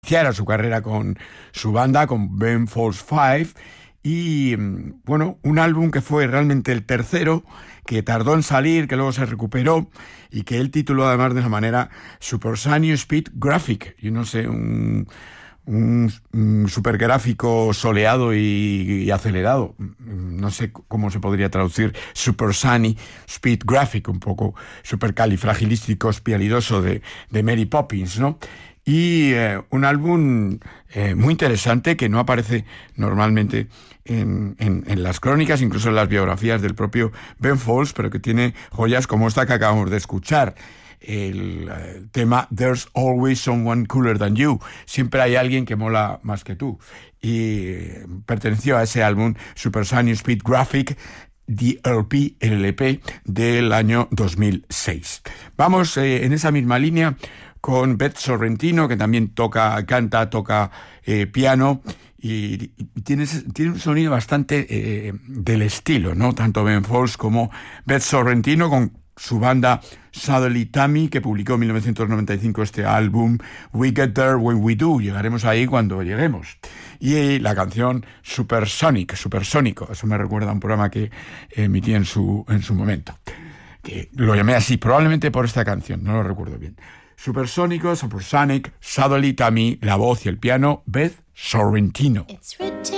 iniciara su carrera con su banda, con Ben Folds Five. Y bueno, un álbum que fue realmente el tercero, que tardó en salir, que luego se recuperó y que él tituló además de la manera Supersonic Speed Graphic. Yo no sé, un supergráfico soleado y acelerado. No sé cómo se podría traducir Supersonic Speed Graphic, un poco supercalifragilístico espialidoso de Mary Poppins, ¿no? Y un álbum muy interesante que no aparece normalmente en las crónicas, incluso en las biografías del propio Ben Folds, pero que tiene joyas como esta que acabamos de escuchar. El tema There's Always Someone Cooler Than You. Siempre hay alguien que mola más que tú. Y perteneció a ese álbum Supersonic Speed Graphic, el LP del año 2006. Vamos en esa misma línea con Beth Sorrentino, que también canta piano, y tiene un sonido bastante del estilo, ¿no? Tanto Ben Folds como Beth Sorrentino, con su banda Suddenly Tammy, que publicó en 1995 este álbum We Get There When We Do, llegaremos ahí cuando lleguemos. Y la canción Supersónico, eso me recuerda a un programa que emití en su momento, que lo llamé así, probablemente por esta canción, no lo recuerdo bien. Supersonic, Suddenly Tammy, la voz y el piano, Beth Sorrentino.